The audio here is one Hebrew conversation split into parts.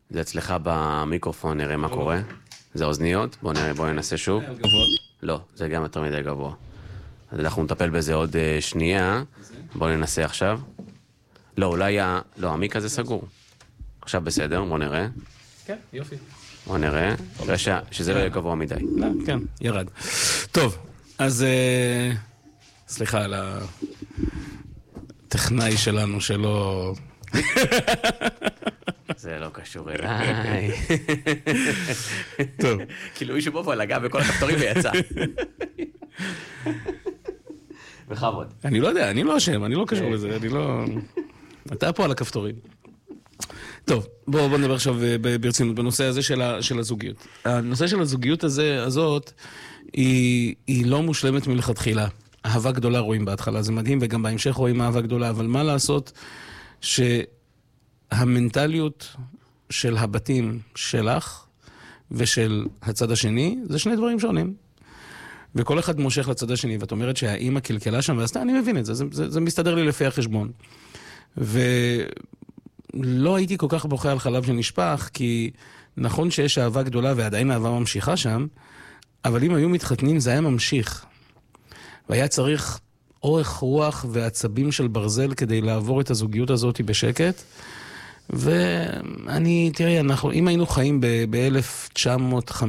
זה אצלך במיקרופון, נראה מה קורה. זה אוזניות, בוא ננסה שוב. לא, זה גם יותר מדי גבוה. אז אנחנו נטפל בזה עוד שנייה. בוא ננסה עכשיו. לא, אולי לא, המיק הזה סגור. עכשיו בסדר, בוא נראה. כן, יופי. בוא נראה. שזה לא יהיה גבוה מדי. כן, ירד. טוב, אז סליחה על הטכנאי שלנו שלא... זה לא קשור אליי. טוב. כאילו מישהו בוא לגע בכל הכפתורים ויצא. בכבוד. אני לא יודע, אני לא אשם, אני לא קשור לזה, אני לא... אתה פה על הכפתורים. טוב, בואו נדבר עכשיו ברצינות בנושא הזה של הזוגיות. הנושא של הזוגיות הזאת היא לא מושלמת מלכתחילה. אהבה גדולה רואים בהתחלה, זה מדהים, וגם בהמשך רואים אהבה גדולה, אבל מה לעשות שהמנטליות של הבתים שלך ושל הצד השני, זה שני דברים שונים. וכל אחד מושך לצד השני, ואת אומרת שהאימא קלקלה שם, ואז אני מבין את זה, זה מסתדר לי לפי החשבון. ולא הייתי כל כך בוכה על חלב שנשפך, כי נכון שיש אהבה גדולה ועדיין אהבה ממשיכה שם, אבל אם היו מתחתנים זה היה ממשיך. והיה צריך אורך רוח ועצבים של ברזל כדי לעבור את הזוגיות הזאת בשקט. ואני, תראי, אם היינו חיים ב-1950,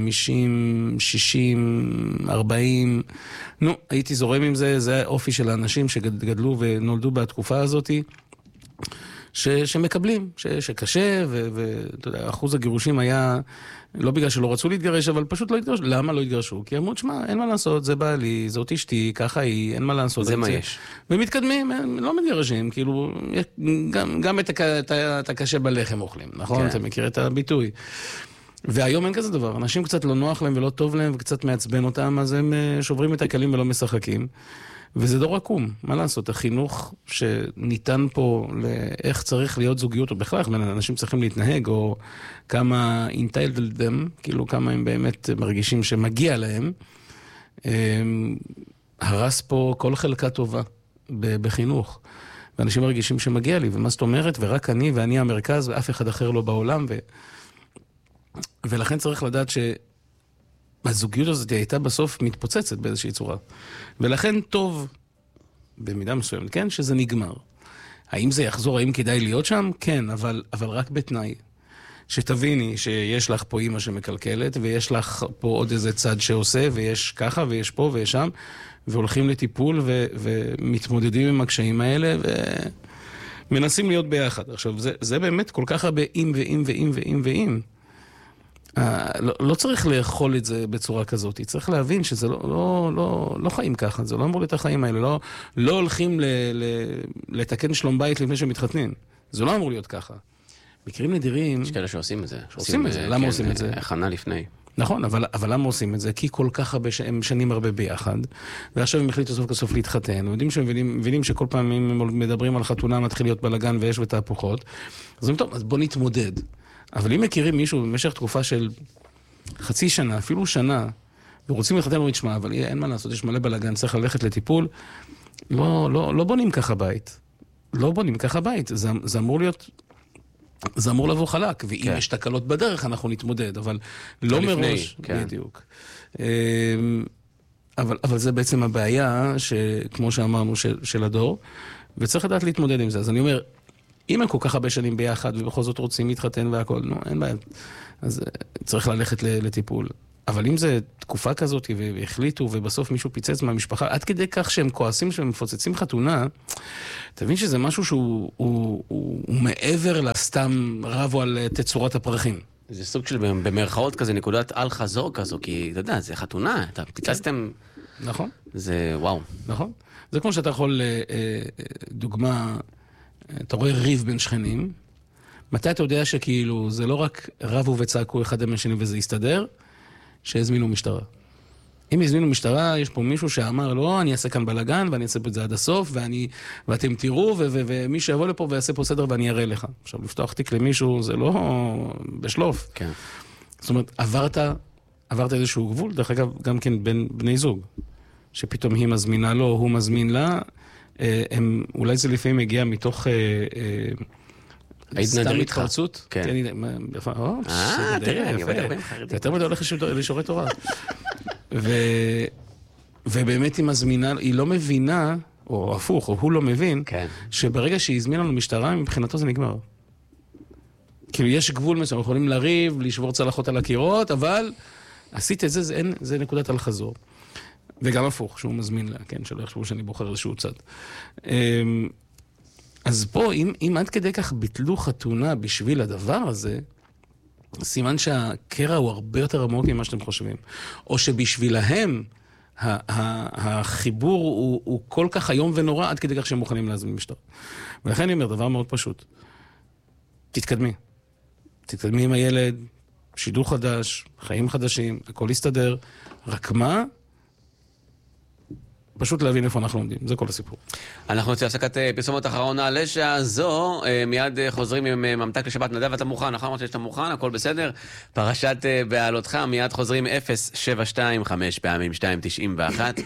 60, 40, הייתי זורם עם זה, זה האופי של האנשים שגדלו ונולדו בתקופה הזאת, שמקבלים, שקשה, ואתה יודע, אחוז הגירושים היה, לא בגלל שלא רצו להתגרש, אבל פשוט לא התגרשו. למה לא התגרשו? כי אמרו, תשמע, אין מה לעשות, זה בעלי, זאת אשתי, ככה היא, אין מה לעשות. זה מה יש. ומתקדמים, לא מתגרשים, כאילו, גם את הקשה בלחם אוכלים, נכון? אתה מכיר את הביטוי. והיום אין כזה דבר, אנשים קצת לא נוח להם ולא טוב להם, וקצת מעצבן אותם, אז הם שוברים את הכלים ולא משחקים. וזה דור עקום, מה לעשות? החינוך שניתן פה לאיך צריך להיות זוגיות, או בכלל, אנשים צריכים להתנהג, או כמה entitled them, כאילו כמה הם באמת מרגישים שמגיע להם, הרס פה כל חלקה טובה בחינוך. ואנשים מרגישים שמגיע לי, ומה זאת אומרת, ורק אני, ואני המרכז, ואף אחד אחר לא בעולם, ולכן צריך לדעת הזוגיות הזאת הייתה בסוף מתפוצצת באיזושהי צורה. ולכן טוב, במידה מסוימת, כן, שזה נגמר. האם זה יחזור, האם כדאי להיות שם? כן, אבל רק בתנאי. שתביני שיש לך פה אימא שמקלקלת, ויש לך פה עוד איזה צד שעושה, ויש ככה, ויש פה ויש שם, והולכים לטיפול, ומתמודדים עם הקשיים האלה, ומנסים להיות ביחד. עכשיו, זה באמת כל כך הרבה אם ואם ואם ואם ואם. לא צריך לאכול את זה בצורה כזאת, צריך להבין שזה לא חיים ככה, זה לא אמור להיות החיים האלה, לא הולכים לתקן שלום בית לפני שמתחתנים, זה לא אמור להיות ככה. מקרים נדירים... יש כאלה שעושים את זה. שעושים את זה, למה עושים את זה? הכנה לפני. נכון, אבל למה עושים את זה? כי כל כך הרבה, הם שנים הרבה ביחד, ועכשיו הם החליטו סוף כסוף להתחתן, ומבינים שכל פעם אם מדברים על חתונה מתחיל להיות בלגן ויש ותהפוכות, אז אומרים, טוב, אז בוא נתמודד. אבל אם מכירים מישהו במשך תקופה של חצי שנה, אפילו שנה, ורוצים להתחתן אומרים, תשמע, אבל אין מה לעשות, יש מלא בלגן, צריך ללכת לטיפול, לא בונים ככה בית. לא בונים ככה בית. זה אמור להיות... זה אמור לבוא חלק, ואם יש תקלות בדרך, אנחנו נתמודד, אבל לא מראש, בדיוק. אבל זה בעצם הבעיה, כמו שאמרנו, של הדור, וצריך לדעת להתמודד עם זה. אז אני אומר, אם הם כל כך הרבה שנים ביחד, ובכל זאת רוצים להתחתן והכל, אין בעיה. אז צריך ללכת לטיפול. אבל אם זה תקופה כזאת, והחליטו, ובסוף מישהו פיצץ מהמשפחה, עד כדי כך שהם כועסים, שהם מפוצצים חתונה, תבין שזה משהו שהוא מעבר לסתם רבו על תצורת הפרחים. זה סוג של במרכאות כזה, נקודת על חזור כזו, כי אתה יודע, זה חתונה, אתה פיצצתם... נכון. זה וואו. נכון. זה כמו שאתה יכול, דוגמה, אתה רואה ריב בין שכנים, מתי אתה יודע שכאילו זה לא רק רבו וצעקו אחד עם השני וזה יסתדר, שהזמינו משטרה. אם הזמינו משטרה, יש פה מישהו שאמר, לא, אני אעשה כאן בלגן, ואני אעשה פה את זה עד הסוף, ואתם תראו, ומי שיבוא לפה ויעשה פה סדר, ואני אראה לך. עכשיו, לפתוח תיק למישהו, זה לא בשלוף. כן. זאת אומרת, עברת איזשהו גבול, דרך אגב, גם כן בין בני זוג, שפתאום היא מזמינה לו, הוא מזמין לה, אולי זה לפעמים מגיע מתוך סתם התפרצות? כן. תראה, אני עובד הרבה עם חרדים. אתה יותר מדי הולך לשיעורי תורה. ובאמת היא מזמינה, היא לא מבינה, או הפוך, או הוא לא מבין, שברגע שהיא הזמינה לנו משטרה, מבחינתו זה נגמר. כאילו יש גבול מסוים, יכולים לריב, לשבור צלחות על הקירות, אבל עשית את זה, זה נקודת אל-חזור. וגם הפוך, שהוא מזמין לה, כן, שלא יחשבו שאני בוחר איזשהו צד. אז פה, אם עד כדי כך ביטלו חתונה בשביל הדבר הזה, סימן שהקרע הוא הרבה יותר עמוק ממה שאתם חושבים. או שבשבילהם, החיבור הוא כל כך היום ונורא, עד כדי כך שהם מוכנים להזמין משטרה. ולכן אני אומר, דבר מאוד פשוט. תתקדמי. תתקדמי עם הילד, שידור חדש, חיים חדשים, הכל יסתדר. רק מה? פשוט להבין איפה אנחנו עומדים. זה כל הסיפור. אנחנו נוציא הפסקת פרסומות אחרונה לשעה זו. מיד חוזרים עם ממתק לשבת. נדב, אתה מוכן? נכון, אמרת שאתה מוכן? הכל בסדר? פרשת בעלותך. מיד חוזרים 0725 פעמים 291.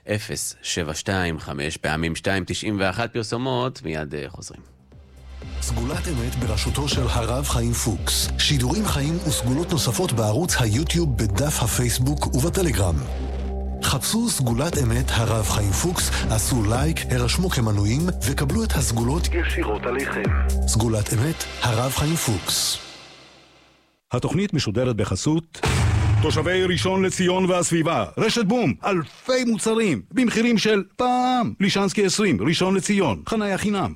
0725 פעמים 291 פרסומות. מיד חוזרים. סגולת אמת בראשותו של הרב חיים פוקס. שידורים חיים וסגולות נוספות בערוץ היוטיוב, בדף הפייסבוק ובטלגרם. חפשו סגולת אמת הרב חיים פוקס, עשו לייק, הרשמו כמנויים וקבלו את הסגולות ישירות עליכם. סגולת אמת הרב חיים פוקס. התוכנית משודרת בחסות תושבי ראשון לציון והסביבה, רשת בום, אלפי מוצרים במחירים של פעם. לישנסקי 20, ראשון לציון, חניה חינם.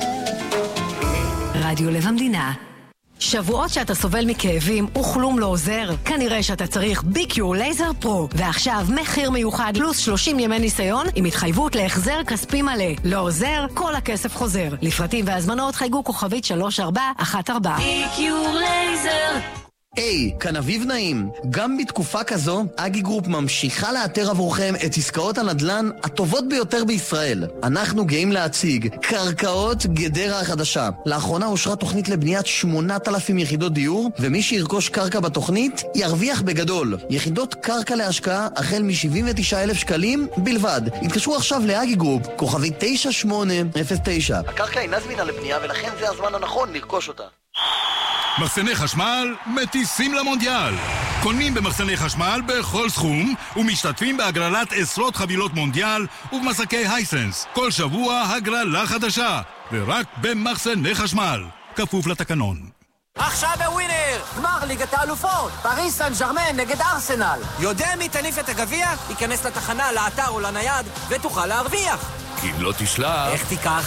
רדיו לב המדינה. שבועות שאתה סובל מכאבים וכלום לא עוזר? כנראה שאתה צריך ביקיור לייזר פרו. ועכשיו מחיר מיוחד פלוס 30 ימי ניסיון עם התחייבות להחזר כספי מלא. לא עוזר? כל הכסף חוזר. לפרטים והזמנות חייגו כוכבית 3414. ביקיור לייזר. היי, כאן אביב נעים. גם בתקופה כזו, אגי גרופ ממשיכה לאתר עבורכם את עסקאות הנדל"ן הטובות ביותר בישראל. אנחנו גאים להציג קרקעות גדרה החדשה. לאחרונה אושרה תוכנית לבניית 8,000 יחידות דיור, ומי שירכוש קרקע בתוכנית ירוויח בגדול. יחידות קרקע להשקעה החל מ-79,000 שקלים בלבד. התקשרו עכשיו לאגי גרופ, כוכבי 9809. הקרקע אינה זמינה לבנייה ולכן זה הזמן הנכון לרכוש אותה. מחסני חשמל מטיסים למונדיאל. קונים במחסני חשמל בכל סכום ומשתתפים בהגרלת עשרות חבילות מונדיאל ובמסקי הייסנס. כל שבוע הגרלה חדשה, ורק במחסני חשמל. כפוף לתקנון. עכשיו בווינר, גמר ליגת האלופות, פריס סן ז'רמן נגד ארסנל. יודע מי תניף את הגביע? ייכנס לתחנה, לאתר או לנייד ותוכל להרוויח. כי אם לא תשלח... איך תיקח?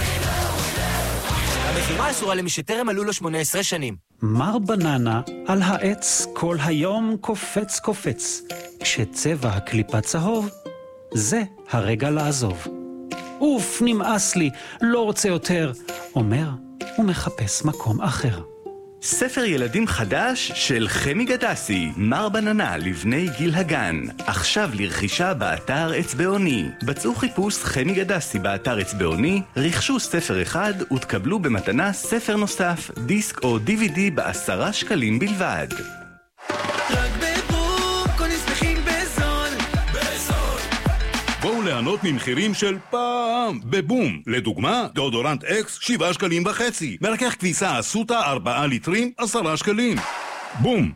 המחירה אסורה למי שטרם מלאו לו 18 שנים. מר בננה על העץ כל היום קופץ קופץ. כשצבע הקליפה צהוב, זה הרגע לעזוב. אוף, נמאס לי, לא רוצה יותר, אומר ומחפש מקום אחר. ספר ילדים חדש של חמי גדסי, מר בננה לבני גיל הגן. עכשיו לרכישה באתר אצבעוני. בצעו חיפוש חמי גדסי באתר אצבעוני, רכשו ספר אחד ותקבלו במתנה ספר נוסף, דיסק או DVD ב10 שקלים בלבד. רק בבום, קונים שמחים בזול. בזול. בואו ליהנות ממחירים של פעם בבום. לדוגמה, דאודורנט אקס 7.5 שקלים. מרכך כביסה אסוטה 4 ליטרים 10 שקלים. בום.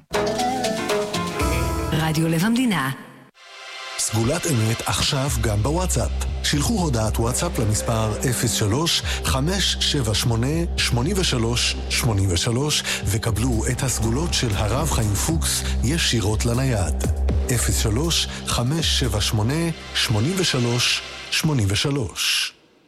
רדיו לב המדינה. סגולת אמת עכשיו גם בוואטסאפ. שילחו הודעת וואטסאפ למספר 03-578-83-83 וקבלו את הסגולות של הרב חיים פוקס ישירות לנייד. 03-578-83-83